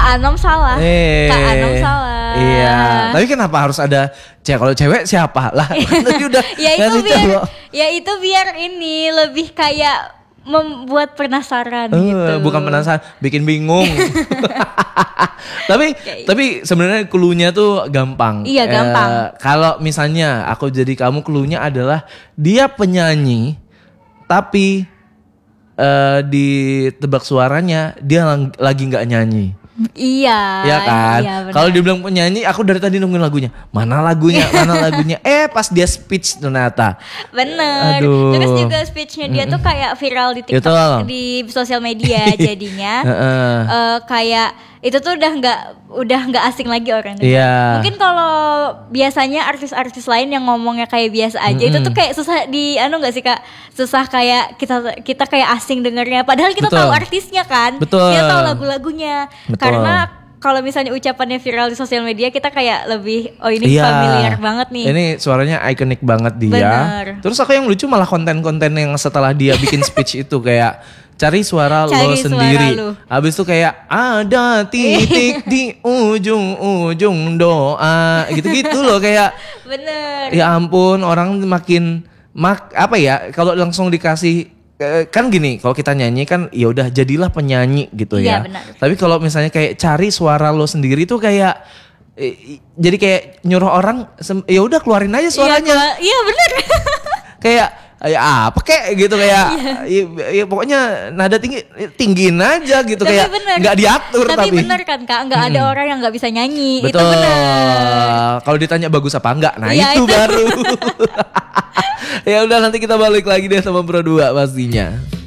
Kak Anom salah. Kak Anom salah. Iya. Tapi kenapa harus ada kalau cewek siapa lah? Tadi udah ya itu biar ini lebih kayak membuat penasaran gitu. Bukan penasaran, bikin bingung. Tapi sebenarnya cluenya tuh gampang. Iya, gampang. Kalau misalnya aku jadi kamu, cluenya adalah dia penyanyi tapi di tebak suaranya dia lagi nggak nyanyi. Iya. Ya kan. Iya, kalau dibilang penyanyi, aku dari tadi nungguin lagunya. Mana lagunya? Pas dia speech ternyata. Bener. Aduh. Terus juga speechnya dia tuh kayak viral di TikTok, di sosial media jadinya. Kayak itu tuh udah nggak asing lagi orang. Iya. Mungkin kalau biasanya artis-artis lain yang ngomongnya kayak biasa aja, itu tuh kayak susah nggak sih Kak? Susah kayak kita kayak asing dengernya. Padahal kita tahu artisnya kan. Betul. Kita tahu lagu-lagunya. Betul. Karena kalau misalnya ucapannya viral di sosial media, kita kayak lebih familiar banget nih. Ini suaranya ikonik banget dia. Bener. Terus aku yang lucu malah konten-konten yang setelah dia bikin speech itu kayak cari suara lo sendiri. Habis itu kayak ada titik di ujung doa. Gitu-gitu loh kayak. Bener. Ya ampun, orang makin kalau langsung dikasih kan gini, kalau kita nyanyi kan ya udah jadilah penyanyi gitu ya. Benar. Tapi kalau misalnya kayak cari suara lo sendiri tuh kayak jadi kayak nyuruh orang ya udah keluarin aja suaranya. Iya benar. Kayak ya apa gitu kayak ya pokoknya nada tinggiin aja gitu. Tapi kayak nggak diatur. Tapi bener kan Kak, nggak ada orang yang nggak bisa nyanyi. Betul. Itu benar. Kalau ditanya bagus apa enggak, nah itu baru. Ya udah, nanti kita balik lagi deh sama Pro 2 pastinya.